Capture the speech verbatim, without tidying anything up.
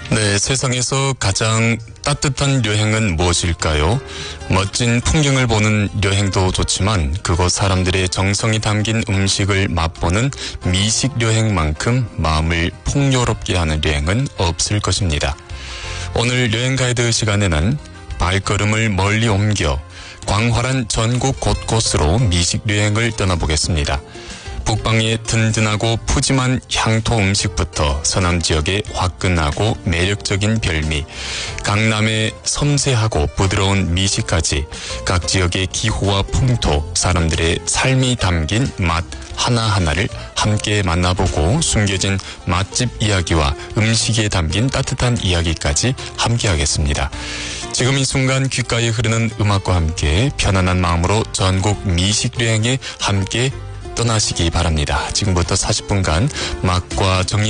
네, 세상에서 가장 따뜻한 여행은 무엇일까요? 멋진 풍경을 보는 여행도 좋지만 그곳 사람들의 정성이 담긴 음식을 맛보는 미식 여행만큼 마음을 풍요롭게 하는 여행은 없을 것입니다. 오늘 여행 가이드 시간에는 발걸음을 멀리 옮겨 광활한 전국 곳곳으로 미식 여행을 떠나보겠습니다. 북방의 든든하고 푸짐한 향토 음식부터 서남 지역의 화끈하고 매력적인 별미, 강남의 섬세하고 부드러운 미식까지 각 지역의 기후와 풍토, 사람들의 삶이 담긴 맛 하나하나를 함께 만나보고 숨겨진 맛집 이야기와 음식에 담긴 따뜻한 이야기까지 함께하겠습니다. 지금 이 순간 귓가에 흐르는 음악과 함께 편안한 마음으로 전국 미식 여행에 함께 떠나시기 바랍니다. 지금부터 사십 분간 맛과 정리